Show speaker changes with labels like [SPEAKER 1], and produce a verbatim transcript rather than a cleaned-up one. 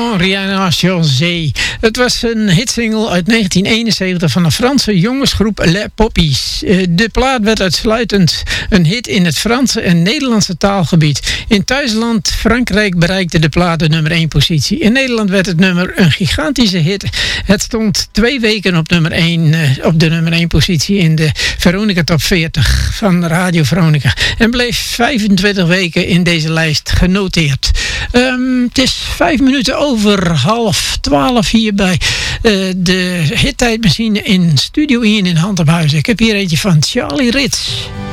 [SPEAKER 1] Zee. Het was een hitsingle uit negentien eenenzeventig van de Franse jongensgroep Les Poppies. De plaat werd uitsluitend een hit in het Franse en Nederlandse taalgebied. In thuisland Frankrijk bereikte de plaat de nummer één positie. In Nederland werd het nummer een gigantische hit. Het stond twee weken op, nummer één, op de nummer één positie in de Veronica Top veertig van Radio Veronica. En bleef vijfentwintig weken in deze lijst genoteerd. Um, het is vijf minuten over half twaalf hier bij uh, de hittijdmachine in Studio Ian in Hand op Huis. Ik heb hier eentje van Charlie Rits.